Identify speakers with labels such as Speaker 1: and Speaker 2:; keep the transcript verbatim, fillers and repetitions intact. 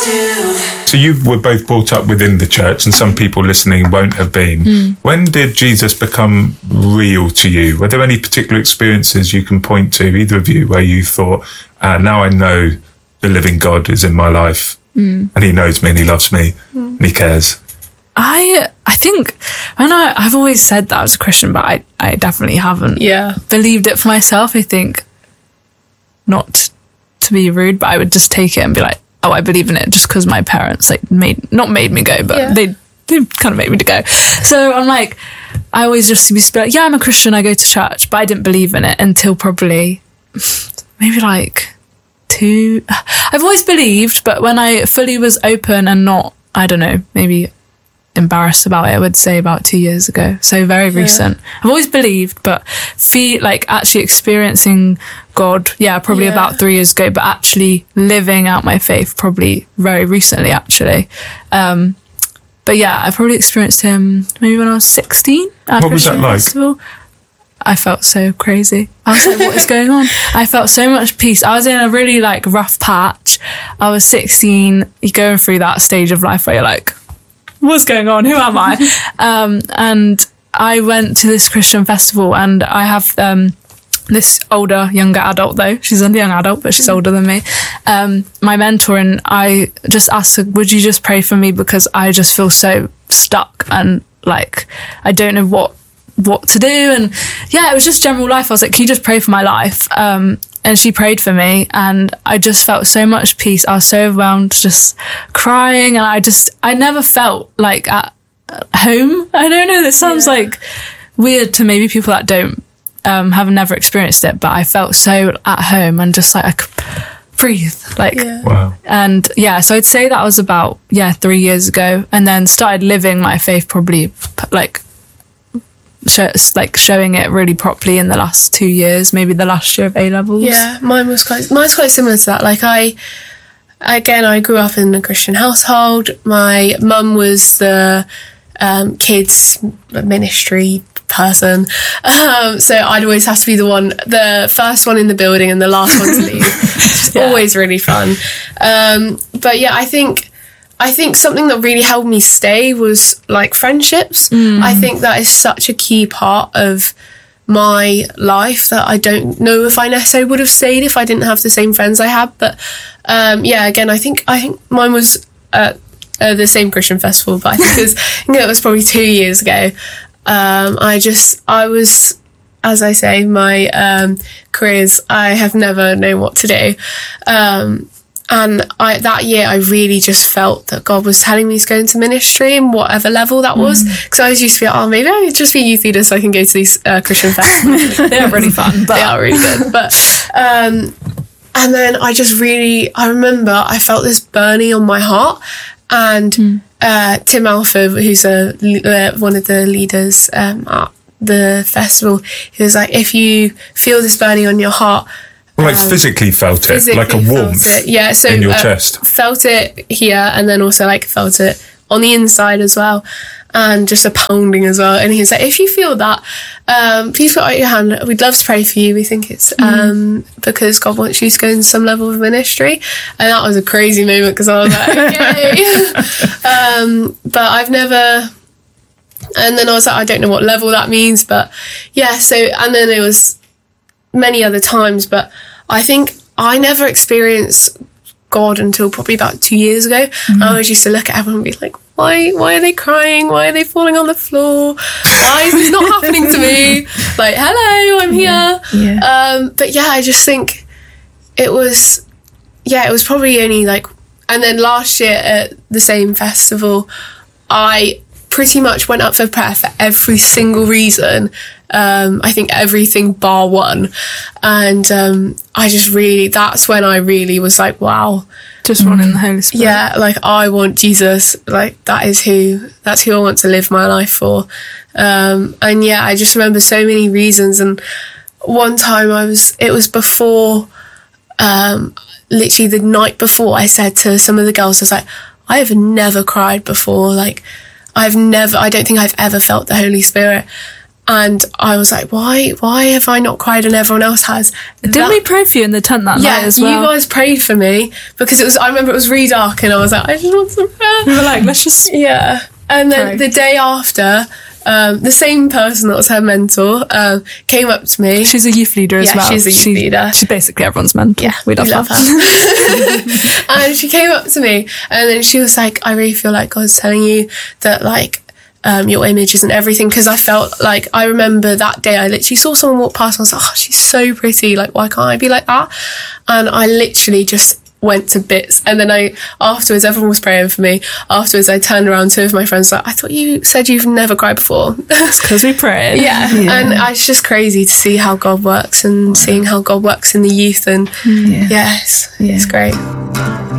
Speaker 1: So you were both brought up within the church, and some people listening won't have been.
Speaker 2: Mm.
Speaker 1: When did Jesus become real to you? Were there any particular experiences you can point to, either of you, where you thought, ah, now I know the living God is in my life,
Speaker 2: mm.
Speaker 1: and he knows me and he loves me
Speaker 2: mm.
Speaker 1: and he cares?
Speaker 2: I I think, I know I've always said that I was a Christian, but I, I definitely haven't
Speaker 3: yeah.
Speaker 2: believed it for myself. I think, not to be rude, but I would just take it and be like, oh, I believe in it just because my parents like made, not made me go, but yeah. they, they kind of made me to go. So I'm like, I always just used to be like, yeah, I'm a Christian, I go to church, but I didn't believe in it until probably maybe like two, I've always believed, but when I fully was open and not, I don't know, maybe embarrassed about it, I would say about two years ago. So very yeah. recent. I've always believed, but feel like actually experiencing God, yeah, probably yeah. about three years ago, but actually living out my faith probably very recently, actually. Um, but yeah, I probably experienced him maybe when I was sixteen.
Speaker 1: What was that like?
Speaker 2: Festival. I felt so crazy. I was like, what is going on? I felt so much peace. I was in a really like rough patch. I was sixteen. You're going through that stage of life where you're like, what's going on? Who am I? um, and I went to this Christian festival, and I have um, this older, younger adult though. She's a young adult, but she's older than me. Um, my mentor, and I just asked her, would you just pray for me? Because I just feel so stuck and like, I don't know what, what to do. And yeah, it was just general life. I was like, can you just pray for my life? Um, and she prayed for me, and I just felt so much peace. I was so overwhelmed, just crying. And I just, I never felt like at home. I don't know, this sounds yeah. like weird to maybe people that don't, um, have never experienced it, but I felt so at home and just like I could breathe. Like,
Speaker 3: yeah.
Speaker 1: wow.
Speaker 2: And yeah, so I'd say that was about, yeah, three years ago. And then started living my faith probably like, Show, like showing it really properly in the last two years, maybe the last year of A levels.
Speaker 3: Yeah, mine was quite mine's quite similar to that. Like I, again, I grew up in a Christian household. My mum was the um, kids ministry person, um, so I'd always have to be the one, the first one in the building and the last one to leave. It's yeah. always really fun. Um, but yeah, I think. I think something that really helped me stay was like friendships. Mm. I think that is such a key part of my life that I don't know if I necessarily would have stayed if I didn't have the same friends I had. But um, yeah, again, I think I think mine was at uh, the same Christian festival, but I think it was, I think it was probably two years ago. Um, I just, I was, as I say, my um, careers, I have never known what to do. Um, And I, that year, I really just felt that God was telling me to go into ministry in whatever level that was. Because mm. I was used to be like, oh, maybe I could just be youth leader so I can go to these uh, Christian festivals. They are really fun. But they are really good. But um, and then I just really, I remember I felt this burning on my heart. And mm. uh, Tim Alford, who's a, uh, one of the leaders um, at the festival, he was like, if you feel this burning on your heart,
Speaker 1: Well, like um, physically felt it, physically like a warmth
Speaker 3: yeah, so,
Speaker 1: in your
Speaker 3: uh,
Speaker 1: chest.
Speaker 3: Felt it here, and then also like felt it on the inside as well, and just a pounding as well. And he was like, if you feel that, um, please put out your hand. We'd love to pray for you. We think it's um, mm. because God wants you to go into some level of ministry. And that was a crazy moment because I was like, okay. um, but I've never... And then I was like, I don't know what level that means, but yeah, so, and then it was... many other times, but I think I never experienced God until probably about two years ago. Mm-hmm. I always used to look at everyone and be like, why why are they crying? Why are they falling on the floor? Why is this not happening to me? Like, hello, I'm here.
Speaker 2: Yeah.
Speaker 3: Um, but yeah, I just think it was, yeah, it was probably only like, and then last year at the same festival, I pretty much went up for prayer for every single reason. Um, I think everything bar one. And um, I just really, that's when I really was like, wow.
Speaker 2: Just wanting the Holy Spirit.
Speaker 3: Yeah, like I want Jesus. Like that is who, that's who I want to live my life for. Um, and yeah, I just remember so many reasons. And one time I was, it was before, um, literally the night before, I said to some of the girls, I was like, I have never cried before. Like, I've never, I don't think I've ever felt the Holy Spirit. And I was like, why why have I not cried and everyone else has?
Speaker 2: Didn't
Speaker 3: That-
Speaker 2: we pray for you in the tent that
Speaker 3: yeah,
Speaker 2: night as well?
Speaker 3: you guys prayed for me because it was, I remember it was really dark and I was like, I just want some prayer.
Speaker 2: we were like, let's just...
Speaker 3: Yeah. And then
Speaker 2: Pray.
Speaker 3: the day after, um, the same person that was her mentor um, came up to me.
Speaker 2: She's a youth leader as
Speaker 3: Yeah,
Speaker 2: well.
Speaker 3: she's a youth
Speaker 2: She-
Speaker 3: leader.
Speaker 2: She's basically everyone's mentor.
Speaker 3: Yeah,
Speaker 2: we love,
Speaker 3: we love
Speaker 2: her.
Speaker 3: her. And she came up to me and then she was like, I really feel like God's telling you that, like, um, your image isn't everything. Because I felt like, I remember that day I literally saw someone walk past and I was like, oh, she's so pretty. Like, why can't I be like that? And I literally just went to bits. And then I, afterwards, everyone was praying for me. Afterwards, I turned around to two of my friends like, I thought you said you've never cried before.
Speaker 2: Because we prayed.
Speaker 3: Yeah. And it's just crazy to see how God works and seeing how God works in the youth. And
Speaker 4: Yeah.
Speaker 3: yes,
Speaker 4: Yeah.
Speaker 3: it's great.